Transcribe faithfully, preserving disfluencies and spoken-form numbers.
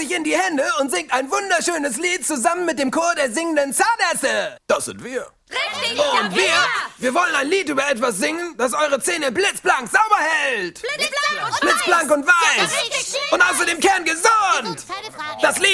euch in die Hände und singt ein wunderschönes Lied zusammen mit dem Chor der singenden Zahnärzte. Das sind wir. Richtig, Und ja, wir, wir wollen ein Lied über etwas singen, das eure Zähne blitzblank sauber hält. Blitzblank und Blitzblank und weiß. Ja, richtig. Und außerdem kerngesund. Keine Frage. Das Lied